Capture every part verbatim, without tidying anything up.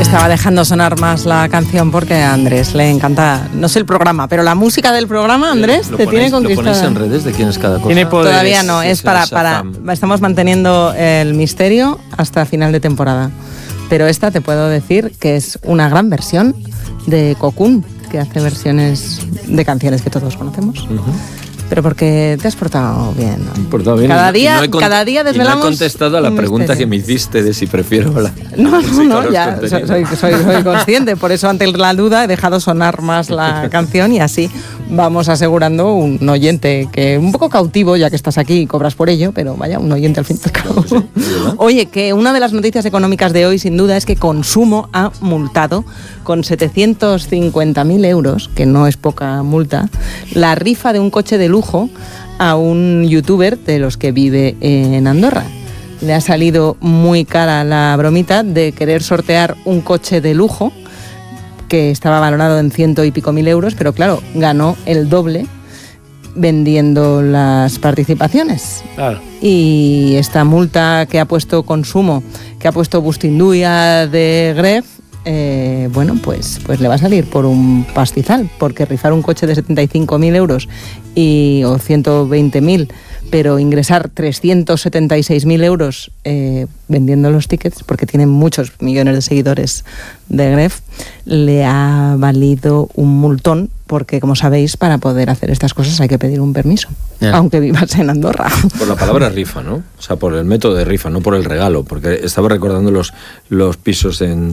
Estaba dejando sonar más la canción porque a Andrés le encanta, no sé el programa, pero la música del programa, Andrés, ¿Lo te ponéis, tiene conquistada. ¿Lo ponéis en redes de quién es cada cosa? Tiene poderes. Todavía no, es para, para... Estamos manteniendo el misterio hasta final de temporada. Pero esta te puedo decir que es una gran versión de Cocoon, que hace versiones de canciones que todos conocemos. Uh-huh. Pero porque te has portado bien, ¿no? Me he portado bien. Cada Y día, no he cont- cada día desvelamos. Y no he contestado a la pregunta misterio. que me hiciste de si prefiero la. No, no, no, ya soy, soy, soy, soy consciente. Por eso, ante la duda, he dejado sonar más la canción y así vamos asegurando un oyente que un poco cautivo, ya que estás aquí y cobras por ello, pero vaya, un oyente al fin y al cabo. Sí, oye, que una de las noticias económicas de hoy, sin duda, es que Consumo ha multado con setecientos cincuenta mil euros, que no es poca multa, la rifa de un coche de lujo a un youtuber de los que vive en Andorra. Le ha salido muy cara la bromita de querer sortear un coche de lujo que estaba valorado en ciento y pico mil euros, pero claro, ganó el doble vendiendo las participaciones. Claro. Y esta multa que ha puesto Consumo, que ha puesto Bustinduia de Gref, Eh, bueno, pues, pues le va a salir por un pastizal, porque rifar un coche de setenta y cinco mil euros y, o ciento veinte mil, pero ingresar trescientos setenta y seis mil euros eh, vendiendo los tickets, porque tienen muchos millones de seguidores de Gref, le ha valido un multón, porque como sabéis, para poder hacer estas cosas hay que pedir un permiso, yeah. aunque vivas en Andorra. Por la palabra rifa, ¿no? O sea, por el método de rifa, no por el regalo, porque estaba recordando los, los pisos en...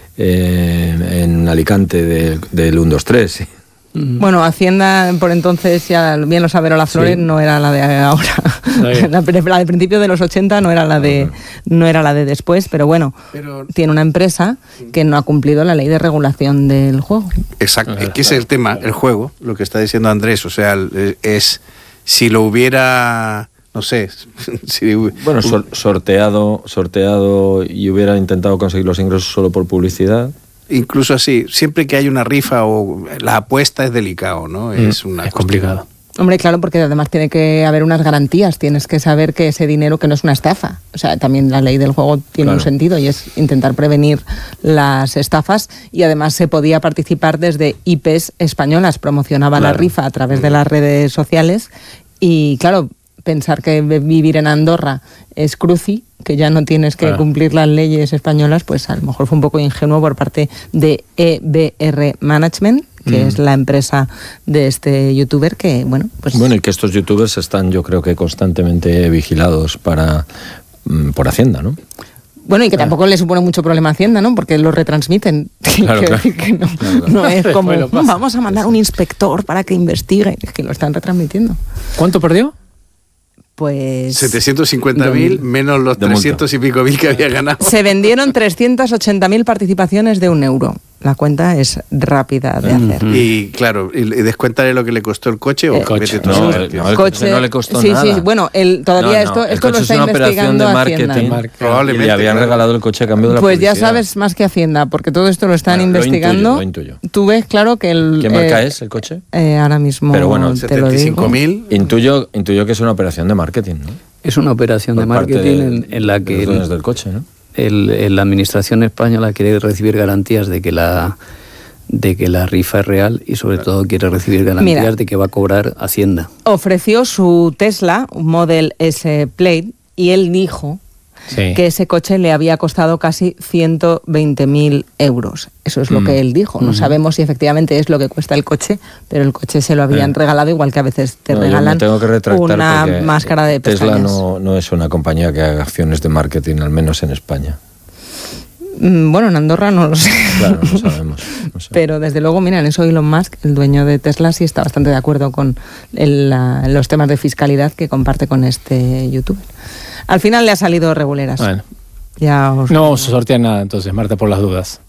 Eh, en Alicante del, del uno dos tres. Sí. Bueno, Hacienda por entonces, ya bien lo sabe Lola Flores, sí. no era la de ahora. La, la de principio de los ochenta no era la de no era la de después, pero bueno, pero, tiene una empresa que no ha cumplido la ley de regulación del juego. Exacto, es que ese es el tema, el juego, lo que está diciendo Andrés, o sea, es si lo hubiera... No sé. Si, bueno, sor, sorteado, sorteado y hubiera intentado conseguir los ingresos solo por publicidad. Incluso así, siempre que hay una rifa o la apuesta es delicado, ¿no? Mm, es una es complicado. Hombre, claro, porque además tiene que haber unas garantías, tienes que saber que ese dinero que no es una estafa. O sea, también la ley del juego tiene claro. un sentido y es intentar prevenir las estafas, y además se podía participar desde I Pes españolas, promocionaba claro. la rifa a través de las redes sociales y claro, pensar que vivir en Andorra es cruci, que ya no tienes que claro. cumplir las leyes españolas, pues a lo mejor fue un poco ingenuo por parte de E B R Management, que mm. es la empresa de este youtuber, que bueno, pues... Bueno, y que estos youtubers están, yo creo que constantemente vigilados para por Hacienda, ¿no? Bueno, y que tampoco le supone mucho problema a Hacienda, ¿no? Porque lo retransmiten. Claro, que, claro. Que no, claro, claro. no es como, vamos a mandar un inspector para que investigue. Es que lo están retransmitiendo. ¿Cuánto perdió? Pues... setecientos cincuenta mil menos los trescientos y pico mil que había ganado. Se vendieron trescientas ochenta mil participaciones de un euro. La cuenta es rápida de hacer. Uh-huh. Y claro, ¿y descuéntale lo que le costó el coche? O el coche. No, el, no, el coche no le costó sí, nada. Sí, sí, bueno, el, todavía no, no, esto, esto lo está es una investigando de Hacienda. marketing, probablemente. Y le habían claro. regalado el coche a cambio de la Pues publicidad. ya sabes más que Hacienda, porque todo esto lo están bueno, investigando. Lo intuyo, lo intuyo. Tú ves, claro, que el... ¿Qué eh, marca es el coche? Eh, ahora mismo Pero bueno, te lo digo. setenta y cinco mil. Intuyo, intuyo que es una operación de marketing, ¿no? Es una operación Por de marketing de, en, en la que... De los dueños del coche, ¿no? El, el, la administración española quiere recibir garantías de que la... de que la rifa es real y sobre todo quiere recibir garantías Mira, de que va a cobrar Hacienda. Ofreció su Tesla, un Model S Plaid, y él dijo sí. que ese coche le había costado casi ciento veinte mil euros. Eso es lo mm. que él dijo. No mm. sabemos si efectivamente es lo que cuesta el coche, pero el coche se lo habían eh. regalado, igual que a veces te no, regalan tengo que una máscara de pestañas. Tesla no, no es una compañía que haga acciones de marketing, al menos en España. Bueno, en Andorra no lo sé. Claro, no sabemos. No sé. Pero desde luego, mira, en eso Elon Musk, el dueño de Tesla, sí está bastante de acuerdo con el, la, los temas de fiscalidad que comparte con este youtuber. Al final le ha salido reguleras. Bueno. Ya os... No vamos a sortear nada entonces, Marta, por las dudas.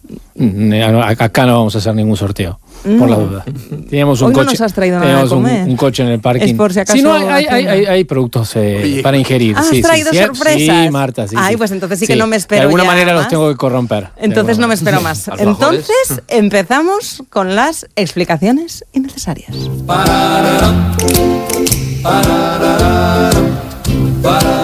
Acá no vamos a hacer ningún sorteo, no. por las dudas. Teníamos un Hoy coche, no nos has traído nada de comer. Un, un coche en el parking. Es por si acaso. Sí, no, hay, hay, hay, hay productos eh, para ingerir. ¿Has sí, traído sí, sorpresas? Sí, Marta, sí. Ay, sí. pues entonces sí que sí. no me espero. De alguna ya manera más. los tengo que corromper. Entonces no me espero más. Entonces empezamos con las explicaciones innecesarias. Pararara, pararara, pararara.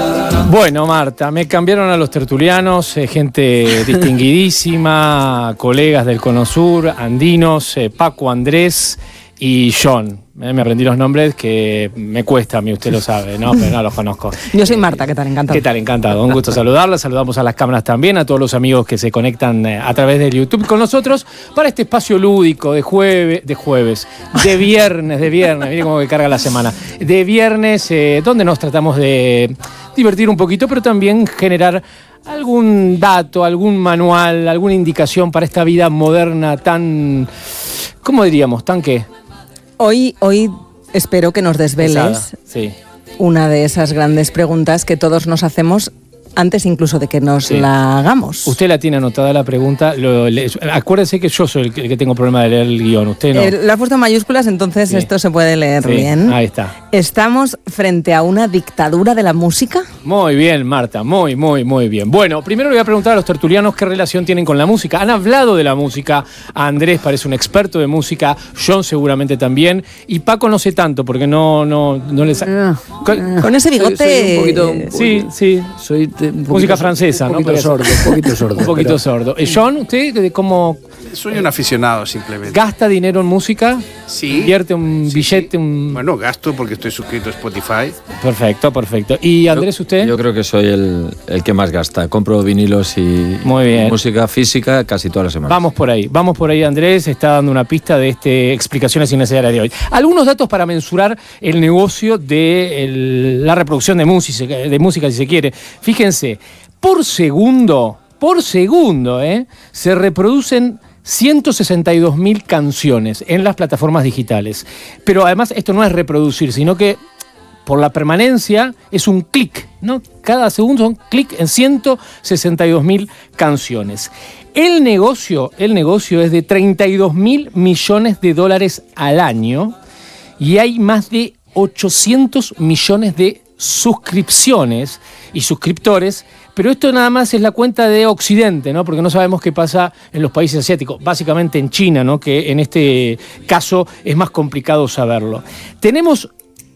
Bueno, Marta, me cambiaron a los tertulianos, eh, gente distinguidísima, colegas del Cono Sur, andinos, eh, Paco, Andrés y John. Eh, me aprendí los nombres que me cuesta a mí, usted lo sabe, ¿no? Pero no los conozco. Yo soy Marta, ¿qué tal? Encantado. ¿Qué tal? Encantado. Un gusto saludarla. Saludamos a las cámaras también, a todos los amigos que se conectan a través del YouTube con nosotros para este espacio lúdico de jueves, de jueves, de viernes, de viernes, mire cómo que carga la semana, de viernes, eh, donde nos tratamos de divertir un poquito, pero también generar algún dato, algún manual, alguna indicación para esta vida moderna tan, ¿cómo diríamos? ¿Tan qué? Hoy, hoy espero que nos desveles sí. una de esas grandes preguntas que todos nos hacemos antes incluso de que nos sí. la hagamos. Usted la tiene anotada la pregunta. Lo, le, acuérdese que yo soy el que, el que tengo problema de leer el guión. Usted no. Eh, la ha puesto en mayúsculas, entonces sí. esto se puede leer sí. bien. Ahí está. ¿Estamos frente a una dictadura de la música? Muy bien, Marta. Muy, muy, muy bien. Bueno, primero le voy a preguntar a los tertulianos qué relación tienen con la música. Han hablado de la música. Andrés parece un experto de música. John seguramente también. Y Paco no sé tanto porque no, no, no les... Uh, con, uh, con ese bigote... Soy, soy un poquito, un poquito, sí, sí. Soy... Te, Un música poquito, francesa, un ¿no? Poquito sordo, un poquito sordo. un poquito pero... sordo. ¿Y John, usted cómo Soy un aficionado simplemente. gasta dinero en música? Sí. ¿Invierte un sí, billete? sí. Un... Bueno, gasto porque estoy suscrito a Spotify. Perfecto, perfecto. ¿Y Andrés, usted? Yo creo que soy el, el que más gasta. Compro vinilos y Muy bien. música física casi todas las semanas. Vamos por ahí, vamos por ahí. Andrés está dando una pista de este Explicaciones Innecesarias de hoy. Algunos datos para mensurar el negocio de el, la reproducción de música, de música, si se quiere. Fíjense, por segundo, por segundo, ¿eh? se reproducen ciento sesenta y dos mil canciones en las plataformas digitales. Pero además esto no es reproducir, sino que por la permanencia es un clic, ¿no? Cada segundo son clic en ciento sesenta y dos mil canciones. El negocio, el negocio es de treinta y dos mil millones de dólares al año y hay más de ochocientos millones de suscripciones y suscriptores, pero esto nada más es la cuenta de Occidente, ¿no? Porque no sabemos qué pasa en los países asiáticos, básicamente en China, ¿no? Que en este caso es más complicado saberlo. Tenemos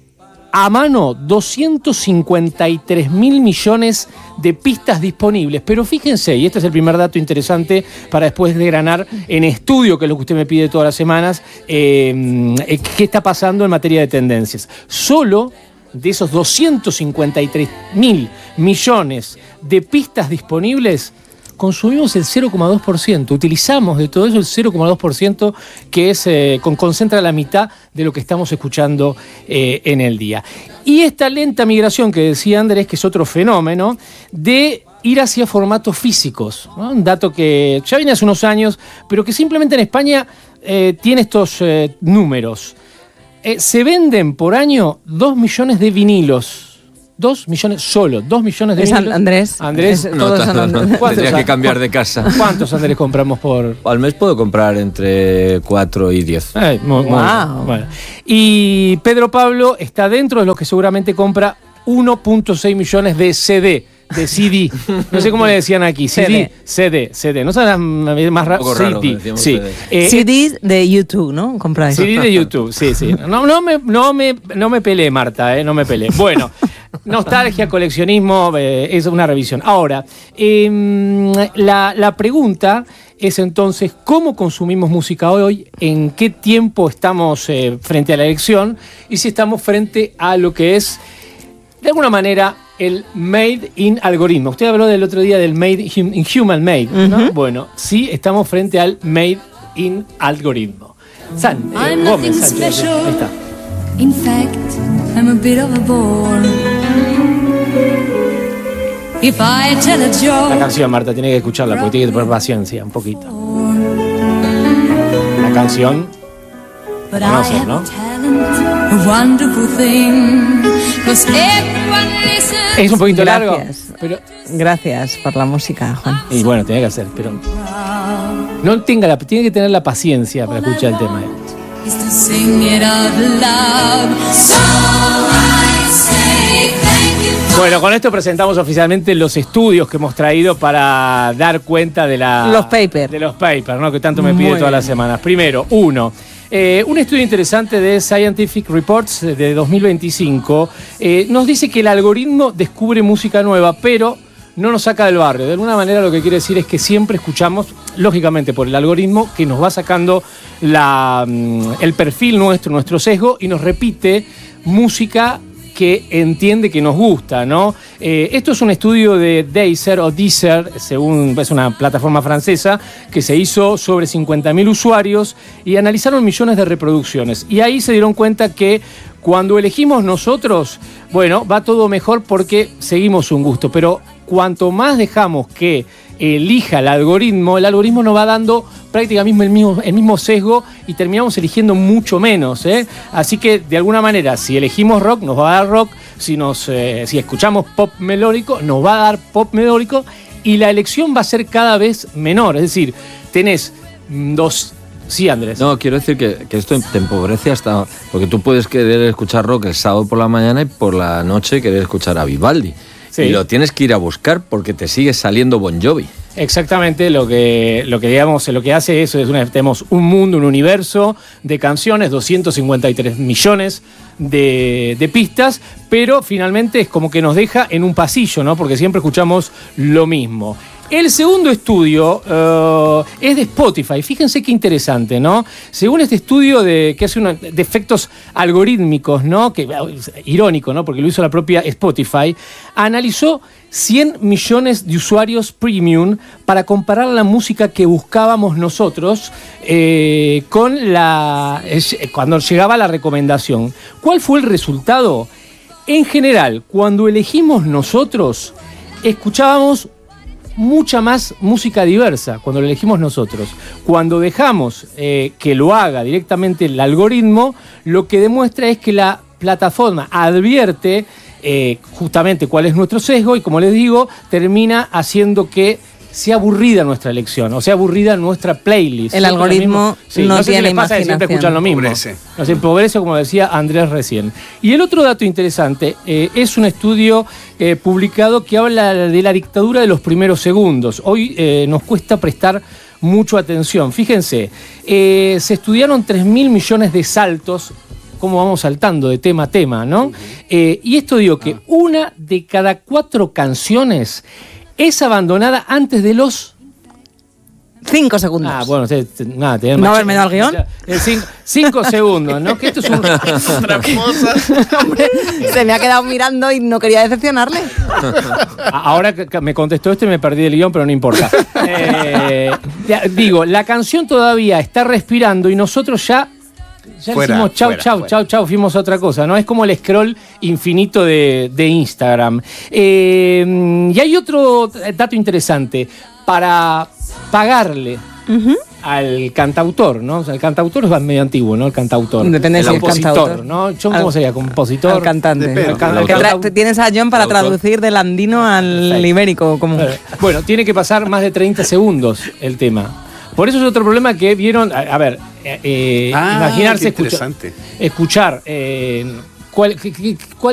a mano doscientos cincuenta y tres mil millones de pistas disponibles, pero fíjense, y este es el primer dato interesante para después desgranar en estudio, que es lo que usted me pide todas las semanas, eh, qué está pasando en materia de tendencias. Solo de esos doscientos cincuenta y tres mil millones de pistas disponibles, consumimos el cero coma dos por ciento, utilizamos de todo eso el cero coma dos por ciento, que es, eh, con, concentra la mitad de lo que estamos escuchando eh, en el día. Y esta lenta migración que decía Andrés, que es otro fenómeno, de ir hacia formatos físicos, ¿no? Un dato que ya viene hace unos años, pero que simplemente en España eh, tiene estos eh, números. Eh, se venden por año dos millones de vinilos. Dos millones solo, dos millones de ¿Es vinilos. Andrés? Andrés. Es, No, todos no, son no, Andrés. no. Tendría que cambiar de casa. ¿Cuántos Andrés compramos por...? Al mes puedo comprar entre cuatro y diez. Ay, muy, muy Wow. bien. Bueno. Y Pedro Pablo está dentro de los que seguramente compra uno punto seis millones de C D. De C D. No sé cómo le decían aquí. C D. C D. C D. ¿No sabes más rápido? C D. Sí. Eh, C D de YouTube, ¿no? Compráis. C D de YouTube, sí, sí. No, no, me, no, me, no me peleé, Marta, eh, no me peleé. Bueno, nostalgia, coleccionismo, eh, es una revisión. Ahora, eh, la, la pregunta es entonces, ¿cómo consumimos música hoy? ¿En qué tiempo estamos eh, frente a la elección? Y si estamos frente a lo que es, de alguna manera, el Made in algoritmo. Usted habló del otro día del Made in Human Made, ¿no? Uh-huh. Bueno, sí, estamos frente al Made in algoritmo. San, eh, Gómez, Sánchez, ahí está. In fact, I'm a bit of a bore. If I tell a joke. La canción, Marta, tiene que escucharla porque tiene que tener paciencia, un poquito. La canción, la conoces, ¿no? Es un poquito largo. Gracias. Pero, Gracias por la música, Juan. y bueno, tiene que hacer, pero no tenga la, tiene que tener la paciencia para escuchar el tema. Bueno, con esto presentamos oficialmente los estudios que hemos traído para dar cuenta de la Los papers. de los papers, ¿no? Que tanto me pide Muy todas bien. las semanas. Primero, uno. Eh, un estudio interesante de Scientific Reports de dos mil veinticinco eh, nos dice que el algoritmo descubre música nueva, pero no nos saca del barrio. De alguna manera lo que quiere decir es que siempre escuchamos, lógicamente por el algoritmo, que nos va sacando la, el perfil nuestro, nuestro sesgo, y nos repite música que entiende que nos gusta, ¿no? Eh, esto es un estudio de Deezer o Deezer, según es una plataforma francesa, que se hizo sobre cincuenta mil usuarios y analizaron millones de reproducciones. Y ahí se dieron cuenta que cuando elegimos nosotros, bueno, va todo mejor porque seguimos un gusto, pero cuanto más dejamos que elija el algoritmo, el algoritmo nos va dando prácticamente el mismo, el mismo sesgo y terminamos eligiendo mucho menos, ¿eh? Así que, de alguna manera, si elegimos rock, nos va a dar rock. Si, nos, eh, si escuchamos pop melódico, nos va a dar pop melódico. Y la elección va a ser cada vez menor. Es decir, tenés dos... Sí, Andrés. No, quiero decir que, que esto te empobrece hasta... Porque tú puedes querer escuchar rock el sábado por la mañana y por la noche querer escuchar a Vivaldi. Sí. Y lo tienes que ir a buscar porque te sigue saliendo Bon Jovi. Exactamente, lo que, lo que, digamos, lo que hace eso es una, tenemos un mundo, un universo de canciones, doscientos cincuenta y tres millones de, de pistas, pero finalmente es como que nos deja en un pasillo, ¿no? Porque siempre escuchamos lo mismo. El segundo estudio uh, es de Spotify. Fíjense qué interesante, ¿no? Según este estudio de, que hace unos de efectos algorítmicos, ¿no? Que, irónico, ¿no? Porque lo hizo la propia Spotify, analizó cien millones de usuarios premium para comparar la música que buscábamos nosotros eh, con la eh, cuando llegaba la recomendación. ¿Cuál fue el resultado? En general, cuando elegimos nosotros, escuchábamos mucha más música diversa cuando lo elegimos nosotros. Cuando dejamos eh, que lo haga directamente el algoritmo, lo que demuestra es que la plataforma advierte eh, justamente cuál es nuestro sesgo y, como les digo, termina haciendo que sea aburrida nuestra elección, o sea aburrida nuestra playlist. El algoritmo sí, no, no sé tiene si les pasa, imaginación. Siempre escuchan lo mismo. Empobrece. Nos empobrece, como decía Andrés recién. Y el otro dato interesante eh, es un estudio eh, publicado que habla de la dictadura de los primeros segundos. Hoy eh, nos cuesta prestar mucho atención. Fíjense, eh, se estudiaron tres mil millones de saltos, cómo vamos saltando de tema a tema, ¿no? Uh-huh. Eh, y esto digo que una de cada cuatro canciones es abandonada antes de los... Cinco segundos. Ah, bueno, te, te, nada, te ¿No haberme dado el guión? Cinco, cinco segundos, ¿no? Que esto es un... Hombre, se me ha quedado mirando y no quería decepcionarle. Ahora que me contestó esto y me perdí el guión, pero no importa. Eh, digo, la canción todavía está respirando y nosotros ya... Ya fuera, decimos chau, fuera, chau, fuera. chau, chau, fuimos a otra cosa, ¿no? Es como el scroll infinito de, de Instagram. Eh, y hay otro dato interesante. Para pagarle uh-huh. al cantautor, ¿no? O sea, el cantautor es medio antiguo, ¿no? El cantautor. Depende el si es cantautor. ¿no? John, ¿cómo al, sería? ¿Compositor? Al cantante. Depende, el can, el tra- tienes a John para traducir del andino al sí. ibérico. Como... Bueno, tiene que pasar más de treinta segundos el tema. Por eso es otro problema que vieron, a, a ver, eh, ah, imaginarse escuchar, escuchar eh, cuál, cuál